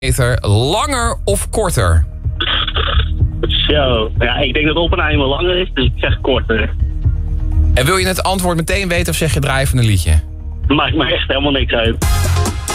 langer of korter? Zo, ja, ik denk dat Oppenheimer langer is, dus ik zeg korter. En wil je het antwoord meteen weten of zeg je draai even een liedje? Maakt me echt helemaal niks uit.